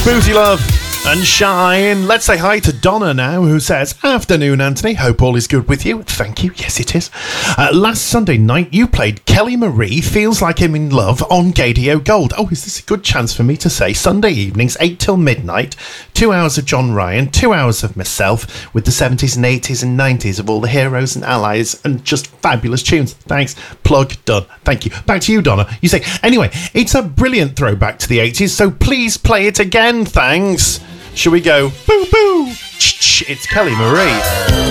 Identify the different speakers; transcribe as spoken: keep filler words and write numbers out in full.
Speaker 1: Boozy Love and Shine. Let's say hi to Donna now, who says, afternoon, Anthony. Hope all is good with you. Thank you. Yes, it is. Uh, last Sunday night, you played Kelly Marie, Feels Like I'm in Love on Gadio Gold. Oh, is this a good chance for me to say Sunday evenings, eight till midnight, two hours of John Ryan, two hours of myself, with the seventies and eighties and nineties of all the heroes and allies, and just fabulous tunes. Thanks. Plug done. Thank you. Back to you, Donna. You say, anyway, it's a brilliant throwback to the eighties, so please play it again. Thanks. Shall we go? Boo boo. It's Kelly Marie.